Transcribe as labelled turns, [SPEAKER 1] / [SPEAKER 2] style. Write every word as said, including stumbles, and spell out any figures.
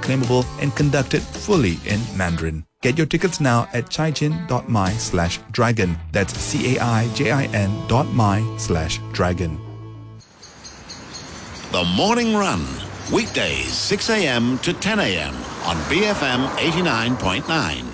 [SPEAKER 1] claimable and conducted fully in Mandarin. Get your tickets now at caijin.my slash dragon. That's C-A-I-J-I-N dot my slash dragon.
[SPEAKER 2] The Morning Run. Weekdays six a.m. to ten a.m. on B F M eighty-nine point nine.